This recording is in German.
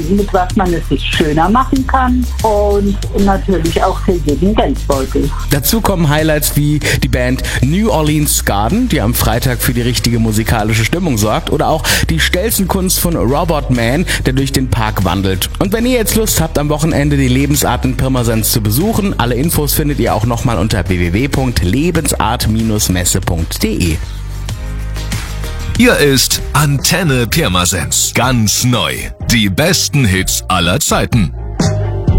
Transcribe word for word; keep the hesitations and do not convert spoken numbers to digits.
mit was man es sich schöner machen kann und natürlich auch für jeden Geldbeutel. Dazu kommen Highlights wie die Band New Orleans Garden, die am Freitag für die richtige musikalische Stimmung sorgt, oder auch die Stelzenkunst von Robot Man, der durch den Park wandelt. Und wenn ihr jetzt Lust habt, am Wochenende die Lebensart in Pirmasens zu besuchen, alle Infos findet ihr auch nochmal unter w w w punkt lebensart messe punkt d e. Hier ist Antenne Pirmasens. Ganz neu. Die besten Hits aller Zeiten.